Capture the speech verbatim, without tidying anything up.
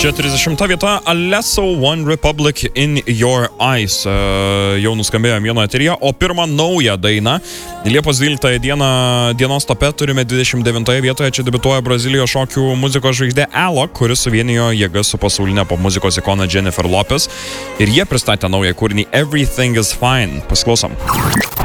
Čia trisdešimta vieta, Alesso One Republic in Your Eyes jau nuskambėjo vieno eteryje, o pirmą naują dainą Liepos dvyliktąją dieną dienos tope turime dvidešimt devintoje vietoje, čia debiutuoja Brazilijos šokių muzikos žvaigždė Alok, kuris suvienijo jėgas su pasaulinė popmuzikos ikona Jennifer Lopez ir jie pristatė naują kūrinį Everything is Fine. Pasiklausom.